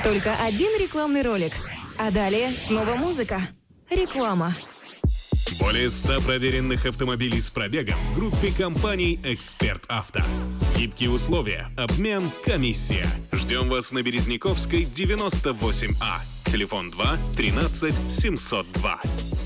Только один рекламный ролик. А далее снова музыка. Реклама. Более 100 проверенных автомобилей с пробегом в группе компаний «Эксперт Авто». Гибкие условия, обмен, комиссия. Ждем вас на Березняковской, 98А. Телефон 2 13 702.